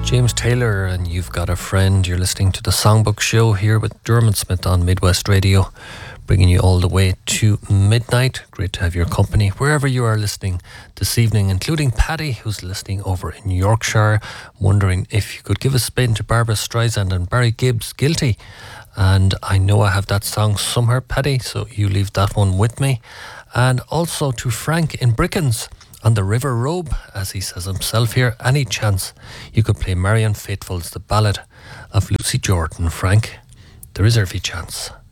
James Taylor, and You've Got a Friend. You're listening to the Songbook Show here with Dermot Smith on Midwest Radio, bringing you all the way to midnight. Great to have your company wherever you are listening this evening, including Paddy, who's listening over in Yorkshire, wondering if you could give a spin to Barbara Streisand and Barry Gibb's Guilty. And I know I have that song somewhere, Paddy, so you leave that one with me. And also to Frank in Brickens on the River Robe, as he says himself here, any chance you could play Marianne Faithfull's The Ballad of Lucy Jordan, Frank? There is every chance.